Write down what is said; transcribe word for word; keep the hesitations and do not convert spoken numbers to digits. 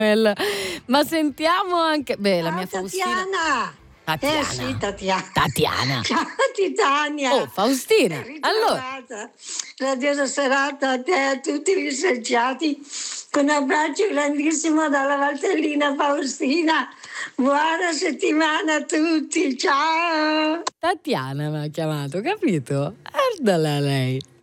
Bella. Ma sentiamo anche, beh, la Ciao mia Faustina. Tatiana! Tatiana. Eh sì, Tatiana. Tatiana. Ciao Titania! Oh, Faustina. Allora, Ritrovata. Radiosa serata a te e a tutti gli assaggiati. Un abbraccio grandissimo dalla Valtellina Faustina. Buona settimana a tutti, ciao! Tatiana mi ha chiamato, capito? Guardala lei.